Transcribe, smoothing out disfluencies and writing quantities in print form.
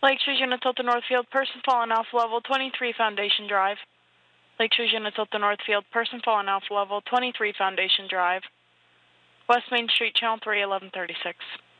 Lakeshore Units Hilton Northfield, person falling off level 23 Foundation Drive. Lakeshore Units Hilton Northfield, person falling off level 23 Foundation Drive. West Main Street, Channel 3, 1136.